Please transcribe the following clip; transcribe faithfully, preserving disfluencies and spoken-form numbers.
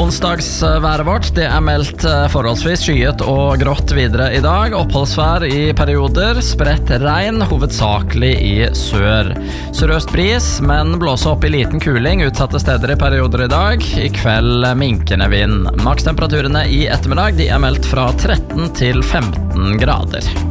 onsdagsværet vårt, det er meldt forholdsvis skyet og grått videre i dag. Oppholdsvær i perioder, spredt regn, hovedsakelig i sør. Sørøst bris, men blåse opp i liten kuling utsatte steder i perioder i dag. I kveld minkende vind. Makstemperaturene i ettermiddag, de er meldt fra tretten til femten grader.